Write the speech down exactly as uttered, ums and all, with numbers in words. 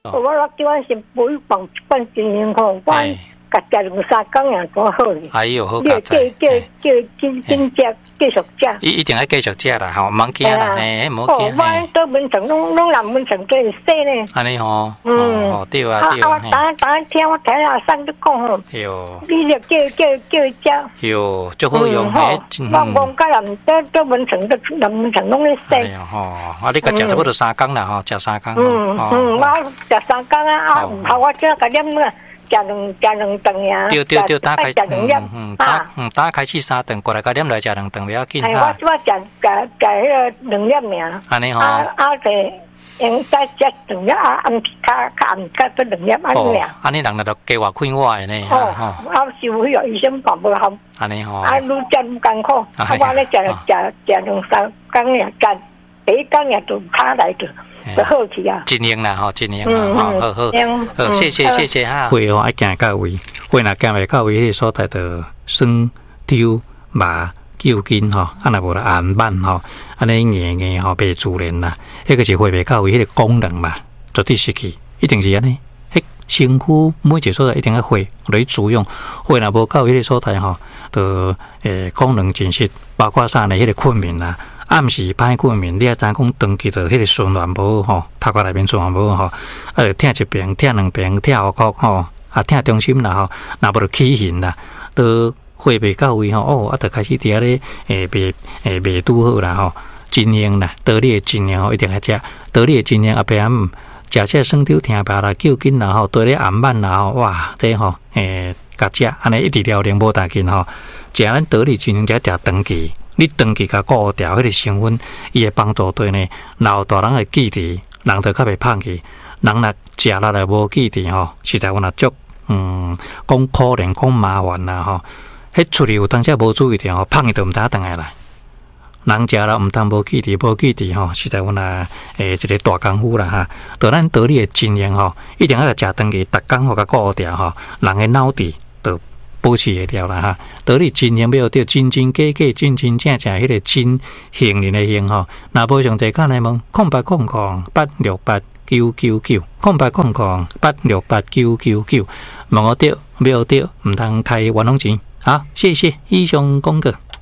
我我叫我是每放一罐精英吼，我甲食两三工也多好哩。 哎呦，好加载。叫叫叫真真食继续食。 一一定要继续食啦，吼，唔惊啦，嘿，唔好惊。 我到文成拢拢南文成都会洗呢。 安尼吼， 嗯， 哦对啊对啊。 我打打听我睇下生都讲吼。 哟。 你就叫叫叫食。 哟，足好用诶。 我讲甲南到到文成都南文成拢咧洗。 哎呀吼，啊你甲食差不多三工啦吼，食三工。 嗯嗯，我食三工啊，啊唔好我即甲点啦。食两食两顿呀， 对对对，打开食两粒， 嗯打嗯打开始三顿，过来加点来食两顿，不要紧。 哎，我我食食食迄个两粒尔。 安尼吼。 啊啊，对，用再食两粒啊，暗卡卡暗卡都两粒安尼尔。 安尼人就加我快活的呢。 哦，啊收迄个医生办不好。 安尼吼。 啊，愈食愈艰苦，啊我咧食食食两三工尔，食第一工尔就卡来着。就好去啊！ 尽量啦，吼，尽量啦，好好好，好，谢谢谢谢哈。会哦，爱行到位，会若行袂到位，迄个所在就酸、丢、麻、揪筋吼，啊若无就暗慢吼，安尼硬硬吼，袂自然啦。迄个是会袂到位，迄个功能嘛，绝对失去，一定是安尼。迄身躯每一个所在一定要会来自用，会若无到迄个所在吼，就诶功能尽失，包括啥呢？迄个困眠啦。暗时歹困眠，你也知讲长期着迄个循环无好吼，头壳内面循环无好，啊，疼一边、疼两边、疼后壳吼，啊，疼中心啦吼，若无就起形啦，都会袂到位吼，哦，啊，就开始伫遐咧，诶，袂诶袂拄好啦吼，精英啦，道理的精英吼，一定要食，道理的精英后壁暗食些酸丢疼白啦、揪筋啦吼，对咧暗慢啦吼，哇，这吼诶，甲食安尼一直疗龄无大紧吼，食咱道理精英才食长期。你长期甲顾掉迄个成分，伊会帮助对呢。老大人会记忆，人就较袂胖去。人若食落来无记忆吼，实在有若足，嗯，讲可怜，讲麻烦啦吼。迄出去有当时无注意着吼，胖去就毋知影倒来啦。人食了毋通无记忆，无记忆吼，实在有若诶一个大功夫啦哈。就咱道理的经验吼，一定要食长期，逐工互甲顾掉吼，人的脑底就保持会了啦哈，道理真型要着真真假假、真真正正迄个真行人的行吼。若无上侪讲来问，空八空空八六八九九九，空八空空八六八九九九，问我着，要着，毋通开冤枉钱。好，谢谢以上讲过。